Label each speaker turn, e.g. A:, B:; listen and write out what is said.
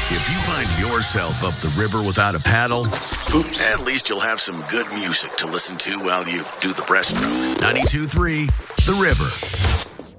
A: If you find yourself up the river without a paddle, oops, at least you'll have some good music to listen to while you do the breaststroke. 92.3 The River.